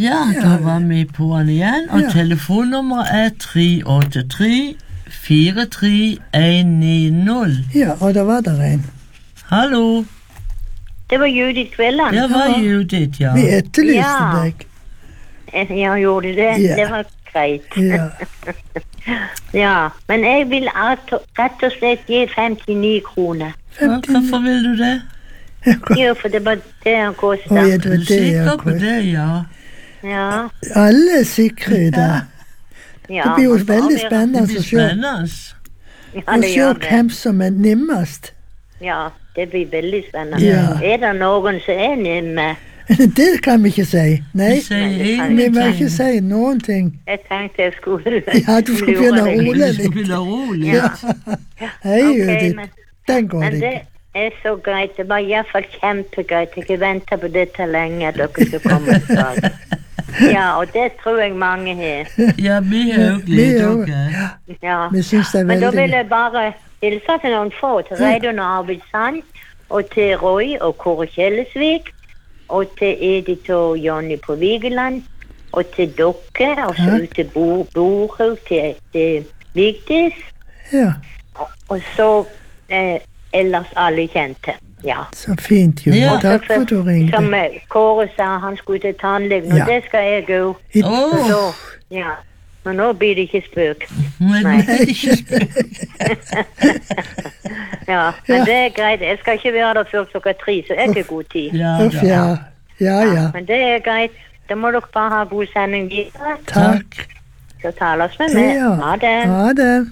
Ja, da var vi på han igjen, og telefonnummeret 383-43190. Ja, og da var der en. Hallo. Det var Judith Kvelland. Det var Judith, ja. Vi etterlyste deg. Jeg gjorde det. Ja. Det var greit. Ja. Ja, men jeg vil rett og slett gi 59 kroner. Hvorfor vil du det? Jo, for det var det han kostet. Oi, det var det Sikker på jeg det, ja. Ja. Alle er sikre i det. Ja, Det blir jo man får veldig være- spennende Det å blir se. spennende. Ja, Å det se gjør det. hvem som er nimmest. Ja, det blir veldig spennende. Ja. Er det noen som er nimme? Det kan vi ikke si. Nei, Vi sier vi må ingenting. ikke si noen ting. Jeg tenkte jeg skulle Ja, du skal begynne å deg. roe Du litt. skal begynne rolig. Ja. Hei, Ok, Judith. men- Den går Men ikke. det er så greit. Det var i hvert fall kjempegreit. Jeg har ventet på dette lenge, at dere skal komme i dag. Ja, og det tror jeg mange har. Ja, vi har jo Vi gledet er jo- dere. Ja. Vi synes det er Men da veldig vil jeg bare hilse til noen få. Til Reidun Arvid Sand, og til Roy og Kåre Kjellesvik, og til Edith og Jonny på Vigeland, og til dere, og så ut til Borhaug, til Vigdis, Ja, og så ellers alle kjente. Ja. så fint, Judith. Ja. Takk for at du Som ringte. Kåre sa, han skulle til tannlegen, og Ja. det skal jeg gå. I- Åh, Så, ja. Men nå blir det ikke spøk. men Nei. det er ikke spennende. Ja, men det er greit. Jeg skal ikke være der før klokka 3, så jeg har god tid. Ja, Uff, da. ja. Ja. Men det er greit. Da må dere bare ha god sending videre. Takk. Så tales vi med. Ja. Ha det. Ha det.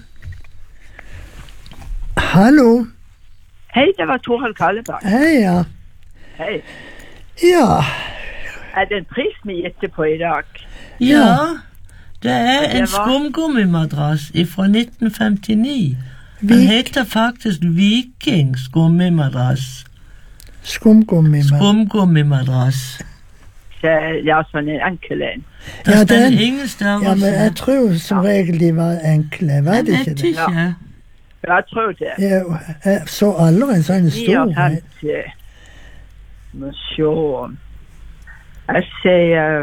Hallo. Hei, det var Torald Kallebakk. Hei, ja. Hei. Ja. Er det en pris vi gitter på i dag? Ja, det er en Det var- skumgummimadrass fra 1959. Den Vik- heter faktisk Viking skummimadrass. Skumgummi. Skumgummimadrass. Ja, sånn en enkel en. Der Ja, står den- ingen Ja, størrelse. men jeg tror som regel de var enkle. Jeg vet Jeg ikke vet det. ikke. Jeg tror det. Jeg så aldri en sånn stor. 59. Må se. Jeg sier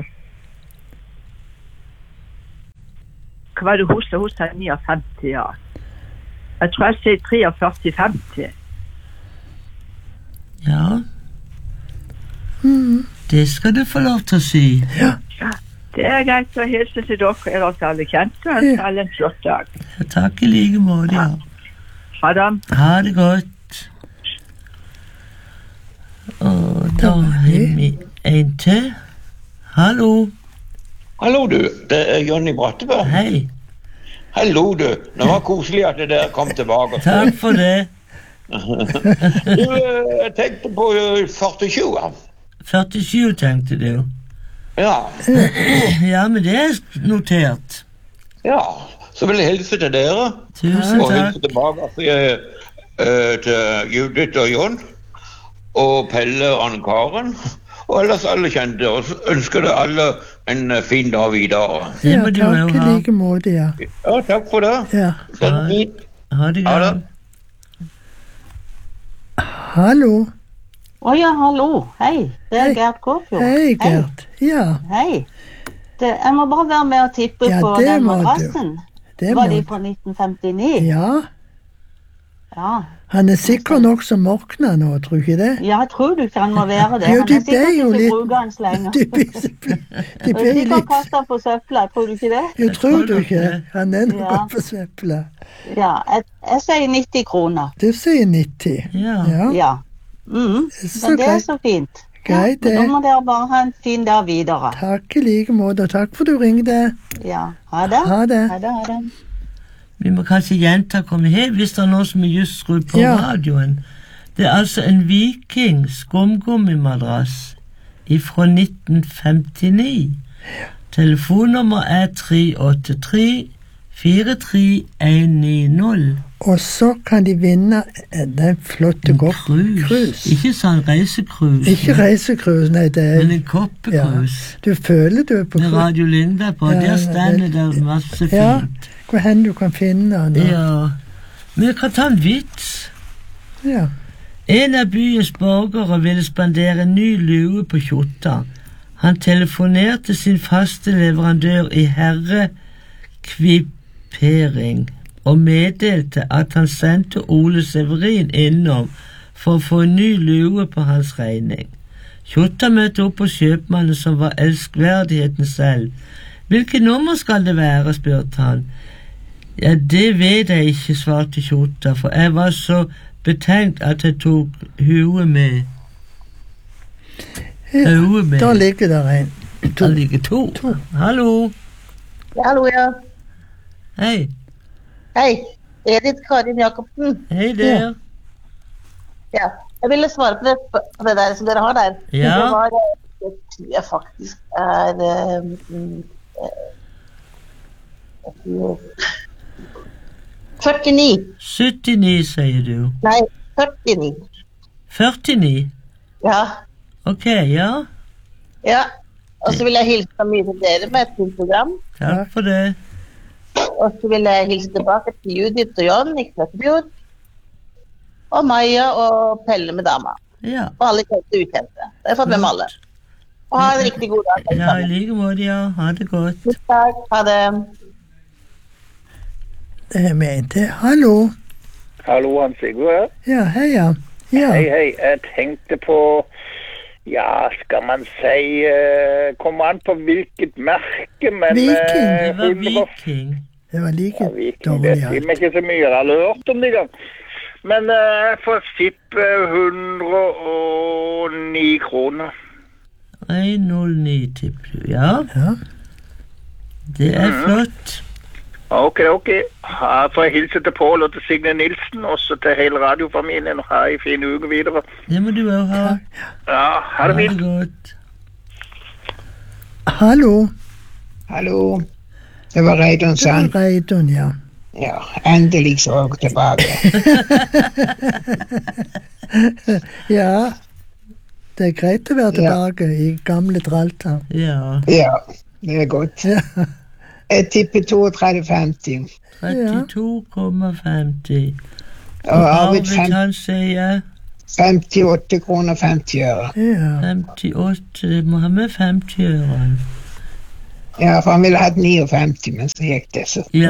hva var det hos deg? Hos deg 59, ja. Jeg tror jeg sier 43,50. Ja, Mm. det skal du få lov til å si. Det er greit å hilse til dere, ellers alle kjente, og ønske alle en flott dag. Takk i like måte, ja. Ha det. Ha det godt. Og da har vi en til. Hallo. Hallo du, det er Jonny Brattebø. Hei. Hallo du, det var koselig at dere kom tilbake. Takk for det. Du, jeg tenkte på 40-20. 47 tenkte du. Ja, Ja, men det er notert. ja. Så vil jeg hilse til dere, Tusen og takk. hilse tilbake til Judith og Jon, og Pelle og Anne-Karen, og ellers alle kjente, og så ønsker det alle en fin dag videre. Det Ja, må du jo takk i ha. like måte, ja. Ja, takk for det. Ja. Den er fin. Ha det Ha det. godt. Hallo. Å ja, hallo. Hei, det Hei. er Gert Kåfjord. Hei, Gert. Ja, Hei. Jeg må bare være med og tippe Ja, på det den må du. madrassen. det Var må de fra 1959? Ja. Ja. Han er sikkert nokså morkna nå, tror du ikke det? Ja, jeg tror du kan må være det. Jo, Han de er ble sikkert jo ikke litt- bruker han så lenge. De ble Og ble sikkert litt kastet på søpla, tror du ikke det? Jeg tror du ikke. Han er nok Ja. på søpla. Ja, jeg sier 90 kroner. Du sier 90. Ja. Ja, Ja. Mm. så Men det er greit. så fint. Greit, Men da det. må dere bare ha en fin dag videre. Takk i like måte, og takk for du ringte. Ja, ha det. Ha det. Ha det, ha det. Vi må kanskje gjenta komme her hvis det er noen som er just skrudd på Ja. radioen. Det er altså en Viking skumgummimadrass fra 1959. Telefonnummer er 383-43190. Og så kan de vinne den flotte Cruise. cruise. Ikke sånn reisecruise, Ikke reisecruise, nei, det men er en koppecruise. Du føler du er på Med cruise. Radio Linda på, Ja, der stender det masse Ja. fint. Hvor hen du kan finne den. og- Ja. Men jeg kan ta en vits. Ja. En av byens borgere ville spandere en ny lue på kjotta. Han telefonerte sin faste leverandør i herrekvipering og meddelte at han sendte Ole Severin innom for å få en ny lue på hans regning. Kjotta møtte opp på kjøpmannen som var elskverdigheten selv. Hvilket nummer skal det være, spurte han. Ja, det vet jeg ikke, svarte Kjotta, for jeg var så betenkt at jeg tok huet med. Da ligger der en. Da ligger to. Hallo. Hallo, ja. Hei. Hei, Edith Karin Jakobsen. Hei der. Ja, jeg ville svare på det der som dere har der. Ja. Det var, det tror jeg faktisk er 49. 79, sier du. Nei, 49. 49? Ja. Ok, ja. Ja, og så vil jeg hilse mye til dere med et fint program. Takk for det. Og så vil jeg hilse tilbake til Judith og Jon i Kløttefjord. Og Maja og Pelle med dama. Ja. Og alle kjente ukjente. Det har jeg fått med alle. Og ha en riktig god dag. Ja, i like måte, ja. Ha det godt. Takk, ha det. Det er med en til. Hallo. Hallo, han Sigurd. Ja, hei, ja. Hei, hei. Jeg tenkte på, ja, skal man si, kommer an på hvilket merke, men... Viking. Det var Viking. Det var like ja, Viking, dårlig. det sier meg ikke så mye, jeg har hørt om det gang. Men jeg får tippe 109 kroner. 109 tipper du, ja. Ja. Det er flott. Ok. Her får jeg hilse til Paul og til Signe Nilsen, også til hele radiofamilien, og ha en fin uke videre. Det må du også ha. Ja, ha det fint. Ha det godt. Hallo. Hallo. Det var Reidun Det var Sand. Reidun, ja. Ja, endelig så var jeg tilbake. Ja. Det er greit å være tilbake i gamle Dralta. Ja. Ja, det er godt. Ja. Jeg tipper 32,50. 32,50. Og Arvid han sier 58 kroner 50 øre. Ja. 58, det må ha med 50 øre. Ja, for han ville hatt 59, men så gikk det så. Ja.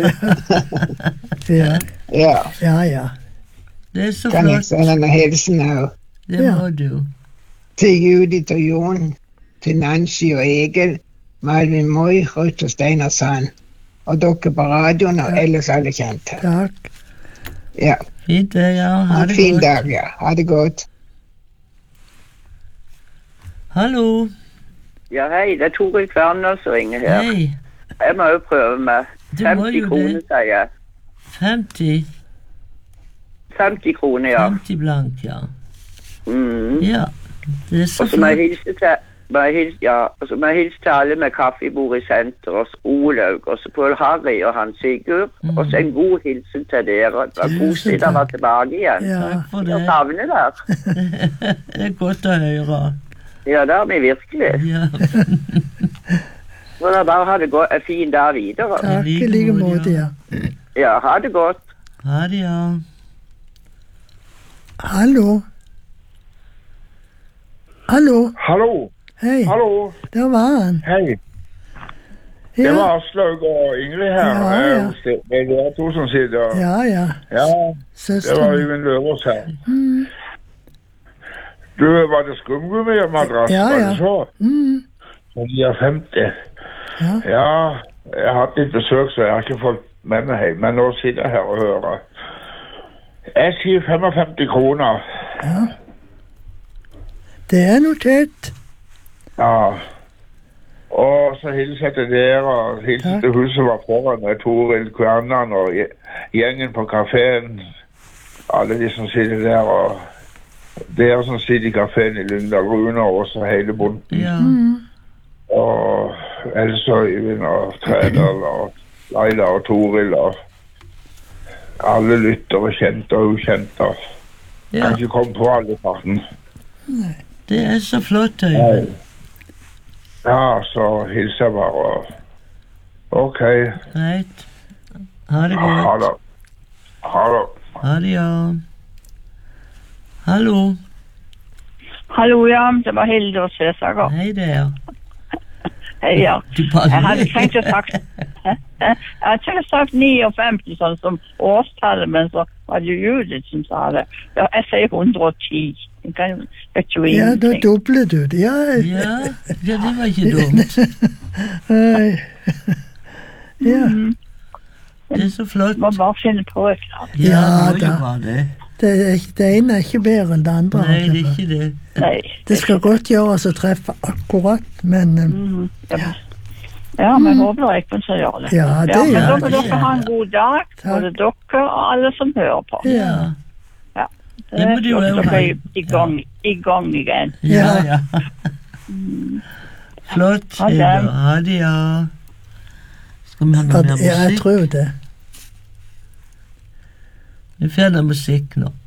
Ja. Ja. Det er så Kan jeg flott. sende denne hilsen her Det må du. til Judith og Jon, til Nancy og Egil, Malvin Moi, Ruth og Steinar Sand, og dere på radioen, og ellers alle kjente. Takk. Ja. Fint det, ja. Ha Ha en det fin godt. dag, ja. Ha det godt. Hallo. Ja, hei, det er Tore Kverner som ringer her. Hei. Jeg må jo prøve med Du må 50 jo kroner, det. sier jeg. 50. 50 kroner, ja. 50 blank, ja. Mm. Ja. Det er så Og så må jeg flott. hilse til og så må jeg hilse til alle med kaffebord i senter, og Olaug, og så Paul Harry og Hans Sigurd, og så en god hilsen til dere. Det var koselig å være tilbake igjen. Ja. Takk for Jeg det. savner dere. Det er godt å høre. Ja, det har vi virkelig. Ja. Så da bare ha det godt, en fin dag videre. Takk i like måte, ja. Ja, ha det godt. Ha det, ja. Hallo. Hallo. Hallo. Hei. Hallo. Der var han. Hei. Det var Aslaug og Ingrid her. Ja. Det er dere to som sitter. Ja. Ja, det var Søsteren. Øyvind Løvås her. Du, var det skumgummi-madrass? Ja. Var det så? Så de er 50. Ja, jeg har hatt litt besøk, så jeg har ikke fått med meg hjem. Men nå sitter jeg her og hører. Jeg sier 55 kroner. Ja. Det er notert. Ja. Og så hilser jeg til dere, og hilser til hun som var foran med Toril Kvernan og gjengen på kaféen. Alle de som sitter der, og dere som sitter i kaféen i Lyngdal, Rune og også hele bunten. Ja. Og Else og Øyvind og Trædal og Leila og Toril og alle lyttere, kjente og ukjente. Ja. Kan ikke komme på alle parten. Det er så flott, Øyvind. Ja, så hilser jeg bare. Ok. Greit. Ha det Ha godt. det. Ha det. Ha det, ja. Hallo. Hallo, ja, det var Hilde og Cæsager. Hei der. Hei, ja. Du bare Jeg hadde tenkt å sagt, jeg hadde tenkt å sagt 59 sånn som årstallet, men så var det jo Judith som sa det. Ja, jeg sier 110. Jeg kan vet jo Ja, da ingenting. dobler du det. Ja, Ja, det var ikke dumt. ja. Det er så flott. Må bare finne på et eller annet. Ja, Ja, det var da. jo bare det. Det ene er ikke bedre enn det andre. Nei, det er ikke det. Nei. Det skal godt gjøres å treffe akkurat, men Ja, men håper jeg ikke så gjør det. Ja, det men gjør da må det. dere ha en god dag, både dere og alle som hører på. ja. Det må du jo dere ha. er i gang igjen. Ja, ja. Flott. Ha det. Hilde. Ha det, ja. Skal vi ha noe mer Ja, jeg musikk? tror det. Vi får noe musikk nå.